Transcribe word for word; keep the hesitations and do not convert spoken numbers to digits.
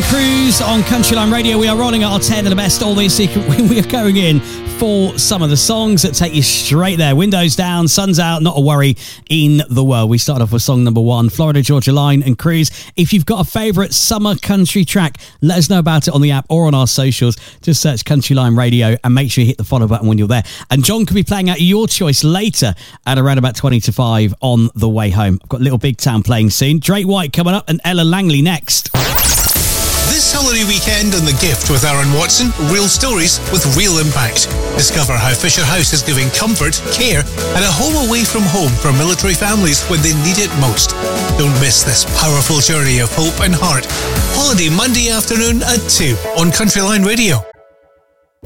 and Cruise on Countryline Radio. We are rolling out our ten of the best all this week. We are going in for some of the songs that take you straight there. Windows down, sun's out, not a worry in the world. We start off with song number one, Florida Georgia Line and Cruise. If you've got a favourite summer country track, let us know about it on the app or on our socials. Just search Countryline Radio and make sure you hit the follow button when you're there. And John could be playing out your choice later at around about twenty to five on the way home. I've got Little Big Town playing soon. Drake White coming up and Ella Langley next. This holiday weekend on The Gift with Aaron Watson, real stories with real impact. Discover how Fisher House is giving comfort, care and a home away from home for military families when they need it most. Don't miss this powerful journey of hope and heart. Holiday Monday afternoon at two on Countryline Radio.